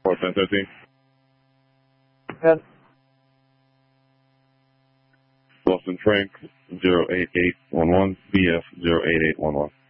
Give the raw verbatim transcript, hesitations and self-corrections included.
four ten thirteen. Yes. Boston Frank, zero eight eight one one, B F zero eight eight one one.